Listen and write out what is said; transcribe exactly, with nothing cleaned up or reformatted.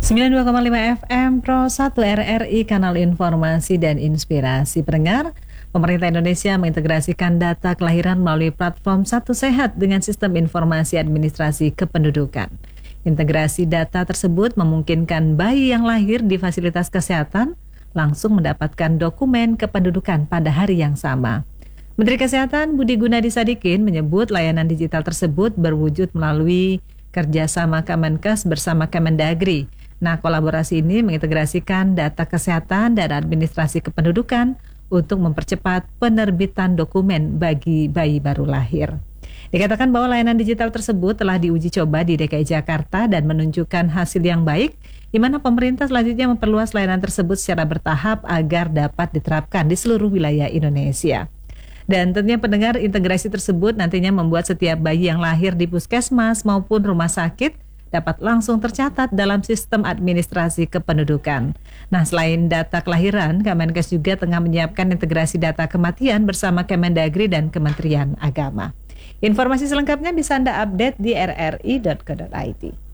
sembilan puluh dua koma lima F M Pro satu R R I, kanal informasi dan inspirasi. Pendengar, pemerintah Indonesia mengintegrasikan data kelahiran melalui platform Satu Sehat dengan sistem informasi administrasi kependudukan. Integrasi data tersebut memungkinkan bayi yang lahir di fasilitas kesehatan langsung mendapatkan dokumen kependudukan pada hari yang sama. Menteri Kesehatan Budi Gunadi Sadikin menyebut layanan digital tersebut berwujud melalui kerjasama Kemenkes bersama Kemendagri. Nah, kolaborasi ini mengintegrasikan data kesehatan dan administrasi kependudukan untuk mempercepat penerbitan dokumen bagi bayi baru lahir. Dikatakan bahwa layanan digital tersebut telah diuji coba di D K I Jakarta dan menunjukkan hasil yang baik, di mana pemerintah selanjutnya memperluas layanan tersebut secara bertahap agar dapat diterapkan di seluruh wilayah Indonesia. Dan tentunya pendengar, integrasi tersebut nantinya membuat setiap bayi yang lahir di puskesmas maupun rumah sakit dapat langsung tercatat dalam sistem administrasi kependudukan. Nah, selain data kelahiran, Kemenkes juga tengah menyiapkan integrasi data kematian bersama Kemendagri dan Kementerian Agama. Informasi selengkapnya bisa Anda update di r r i dot co dot i d.